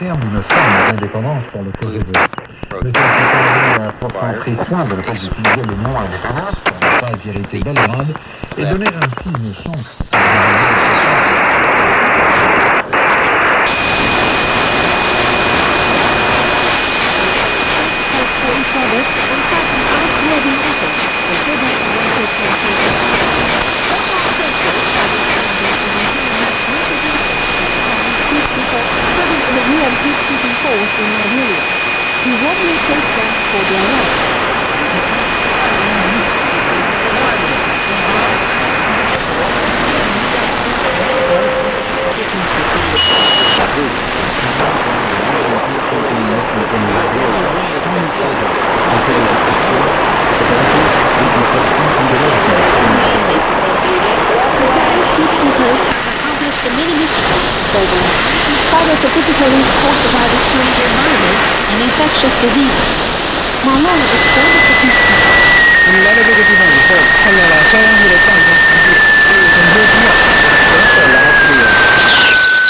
terme une forme d'indépendance pour le KGB. Le KGB a pourtant pris soin de ne pas utiliser le mot indépendance pour ne pas irriter Belgrade et donner ainsi une chance à He warmly takes them for their right. Accomplished the many missions program. Father specifically caused by the strange environment and infectious diseases. Ma loro è solo che ti